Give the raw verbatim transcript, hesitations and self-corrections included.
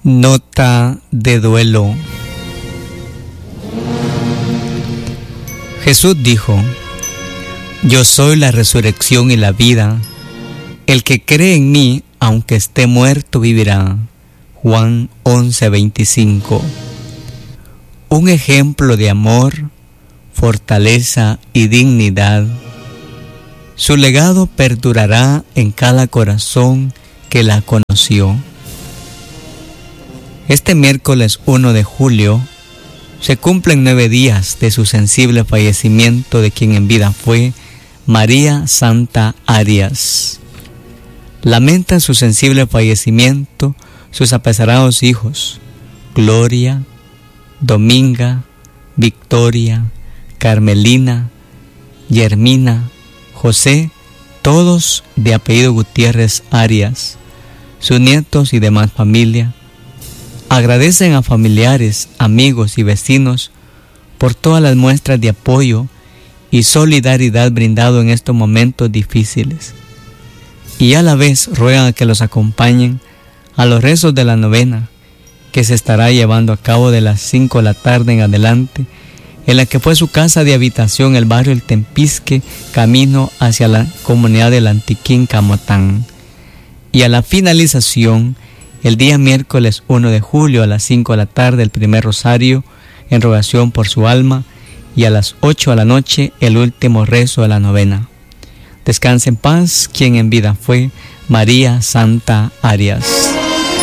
Nota de duelo. Jesús dijo: Yo soy la resurrección y la vida. El que cree en mí, aunque esté muerto, vivirá. Juan once veinticinco. Un ejemplo de amor, fortaleza y dignidad. Su legado perdurará en cada corazón que la conoció. Este miércoles uno de julio se cumplen nueve días de su sensible fallecimiento de quien en vida fue María Santa Arias. Lamenta su sensible fallecimiento sus apesarados hijos, Gloria, Dominga, Victoria, Carmelina, Yermina, José, todos de apellido Gutiérrez Arias, sus nietos y demás familia. Agradecen a familiares, amigos y vecinos por todas las muestras de apoyo y solidaridad brindado en estos momentos difíciles. Y a la vez ruegan a que los acompañen a los rezos de la novena, que se estará llevando a cabo de las cinco de la tarde en adelante, en la que fue su casa de habitación, el barrio El Tempisque, camino hacia la comunidad del Antiquín Camotán. Y a la finalización, el día miércoles uno de julio a las cinco de la tarde, el primer rosario en rogación por su alma, y a las ocho de la noche el último rezo de la novena. Descanse en paz quien en vida fue María Santa Arias.